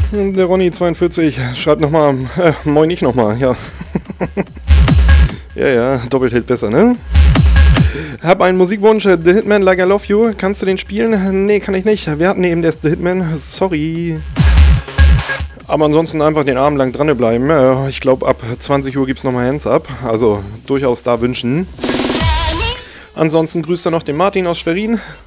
Der Ronny42 schreibt nochmal, moin ich nochmal, ja. Ja, doppelt hält besser, ne? Hab einen Musikwunsch, The Hitman Like I Love You. Kannst du den spielen? Nee, kann ich nicht. Wir hatten eben das The Hitman, sorry. Aber ansonsten einfach den Abend lang dranbleiben. Ich glaube, ab 20 Uhr gibt es nochmal Hands Up. Also durchaus da wünschen. Ansonsten grüßt er noch den Martin aus Schwerin.